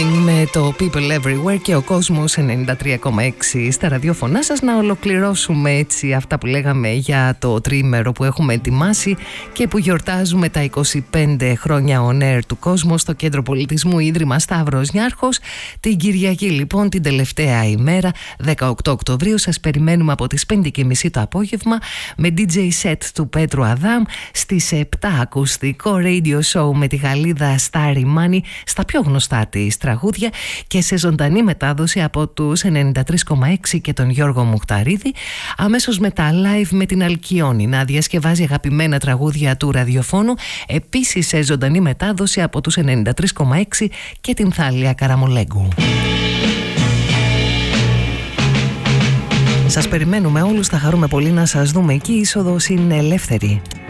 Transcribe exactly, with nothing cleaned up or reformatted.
Living με το People Everywhere και ο κόσμος ενενήντα τρία κόμμα έξι στα ραδιόφωνά σας. Να ολοκληρώσουμε έτσι αυτά που λέγαμε για το τρίμερο που έχουμε ετοιμάσει και που γιορτάζουμε τα είκοσι πέντε χρόνια on air του κόσμου στο Κέντρο Πολιτισμού Ίδρυμα Σταύρος Νιάρχος. Την Κυριακή λοιπόν, την τελευταία ημέρα, δεκαοκτώ Οκτωβρίου, σας περιμένουμε από τις πέντε και μισή το απόγευμα με ντι τζέι set του Πέτρου Αδάμ, στις επτά ακουστικό radio show με τη Γαλλίδα Starry Money στα πιο γνωστά της τραγούδια και σε ζωντανή μετάδοση από τους ενενήντα τρία κόμμα έξι και τον Γιώργο Μουχταρίδη. Αμέσως μετά live με την Αλκιόνη να διασκευάζει αγαπημένα τραγούδια του ραδιοφώνου, επίσης σε ζωντανή μετάδοση από τους ενενήντα τρία κόμμα έξι και την Θάλια Καραμολέγκου. Σας περιμένουμε όλους, θα χαρούμε πολύ να σας δούμε εκεί, η είσοδος είναι ελεύθερη.